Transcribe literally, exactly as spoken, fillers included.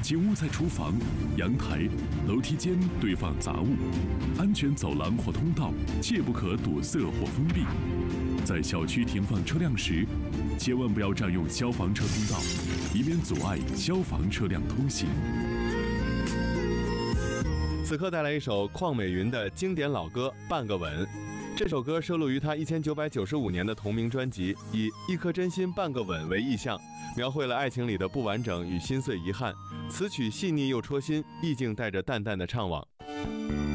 请勿在厨房、阳台、楼梯间堆放杂物，安全走廊或通道切不可堵塞或封闭。在小区停放车辆时，千万不要占用消防车通道，以免阻碍消防车辆通行。 此刻带来一首邝美云的经典老歌《半个吻》。这首歌收录于他一千九百九十五年的同名专辑，以一颗真心半个吻为意象，描绘了爱情里的不完整与心碎遗憾。词曲细腻又戳心，意境带着淡淡的怅惘。